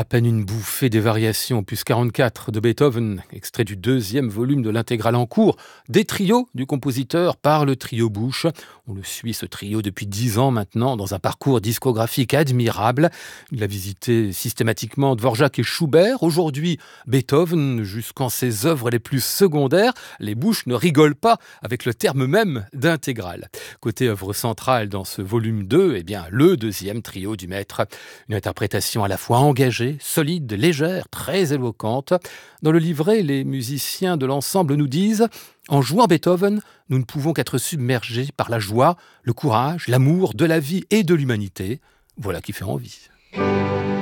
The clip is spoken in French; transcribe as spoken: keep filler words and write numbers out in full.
À peine une bouffée des variations opus quarante-quatre de Beethoven, extrait du deuxième volume de l'intégrale en cours, des trios du compositeur par le trio Busch. On le suit ce trio depuis dix ans maintenant dans un parcours discographique admirable. Il a visité systématiquement Dvorak et Schubert. Aujourd'hui, Beethoven, jusqu'en ses œuvres les plus secondaires, les Busch ne rigolent pas avec le terme même d'intégrale. Côté œuvre centrale dans ce volume deux, eh bien, le deuxième trio du maître. Une interprétation à la fois engagée, solide, légère, très éloquente. Dans le livret, les musiciens de l'ensemble nous disent « En jouant Beethoven, nous ne pouvons qu'être submergés par la joie, le courage, l'amour de la vie et de l'humanité. » Voilà qui fait envie.